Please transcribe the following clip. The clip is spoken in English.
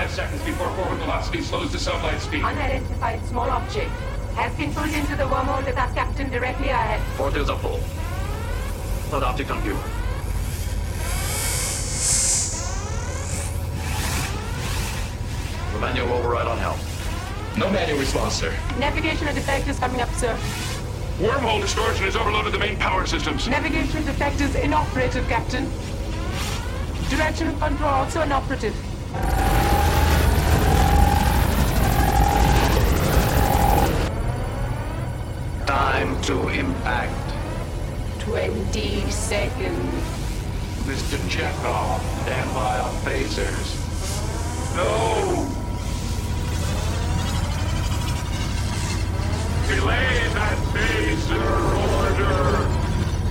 5 seconds before forward velocity slows to sunlight speed. Unidentified small object has been pulled into the wormhole with our captain directly ahead. Portals are full. Put optic on view. The manual override on helm. No manual response, sir. Navigational defect is coming up, sir. Wormhole distortion has overloaded the main power systems. Navigational defect is inoperative, Captain. Directional control also inoperative. Time to impact. 20 seconds. Mr. Chekhov, stand by on phasers. No! Delay that phaser order!